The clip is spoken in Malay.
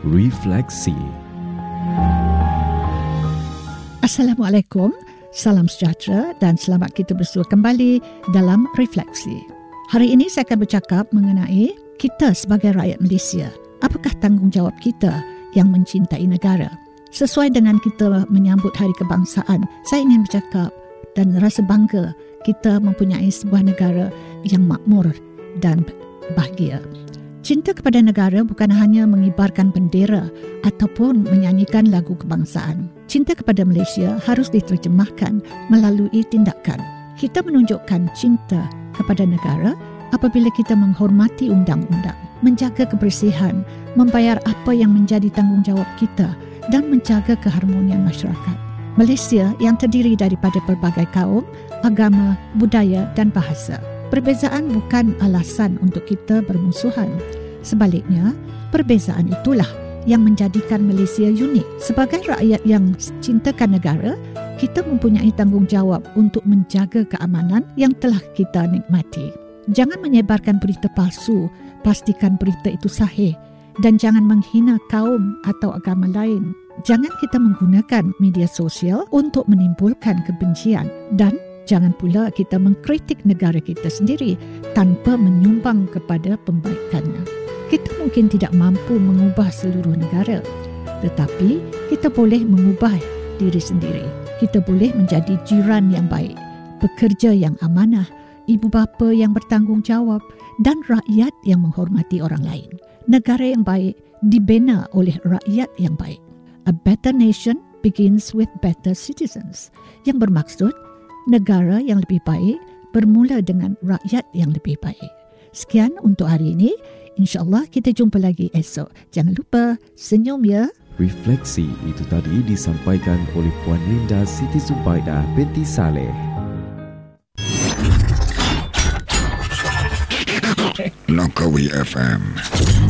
Refleksi. Assalamualaikum, salam sejahtera dan selamat kita bersua kembali dalam Refleksi. Hari ini saya akan bercakap mengenai kita sebagai rakyat Malaysia. Apakah tanggungjawab kita yang mencintai negara? Sesuai dengan kita menyambut Hari Kebangsaan, saya ingin bercakap dan rasa bangga kita mempunyai sebuah negara yang makmur dan bahagia. Cinta kepada negara bukan hanya mengibarkan bendera ataupun menyanyikan lagu kebangsaan. Cinta kepada Malaysia harus diterjemahkan melalui tindakan. Kita menunjukkan cinta kepada negara apabila kita menghormati undang-undang, menjaga kebersihan, membayar apa yang menjadi tanggungjawab kita dan menjaga keharmonian masyarakat. Malaysia yang terdiri daripada pelbagai kaum, agama, budaya dan bahasa. Perbezaan bukan alasan untuk kita bermusuhan. Sebaliknya, perbezaan itulah yang menjadikan Malaysia unik. Sebagai rakyat yang cintakan negara, kita mempunyai tanggungjawab untuk menjaga keamanan yang telah kita nikmati. Jangan menyebarkan berita palsu, pastikan berita itu sahih dan jangan menghina kaum atau agama lain. Jangan kita menggunakan media sosial untuk menimbulkan kebencian dan jangan pula kita mengkritik negara kita sendiri tanpa menyumbang kepada pembaikannya. Kita mungkin tidak mampu mengubah seluruh negara, tetapi kita boleh mengubah diri sendiri. Kita boleh menjadi jiran yang baik, pekerja yang amanah, ibu bapa yang bertanggungjawab dan rakyat yang menghormati orang lain. Negara yang baik dibina oleh rakyat yang baik. A better nation begins with better citizens, yang bermaksud negara yang lebih baik bermula dengan rakyat yang lebih baik. Sekian untuk hari ini. InsyaAllah kita jumpa lagi esok. Jangan lupa senyum ya. Refleksi itu tadi disampaikan oleh Puan Linda Siti Zubaidah binti Saleh. Langkawi FM